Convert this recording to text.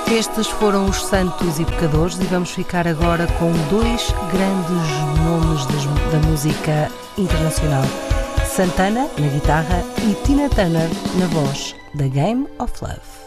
Estes foram os Santos e Pecadores e vamos ficar agora com dois grandes nomes da música internacional. Santana na guitarra e Tina Turner na voz da Game of Love.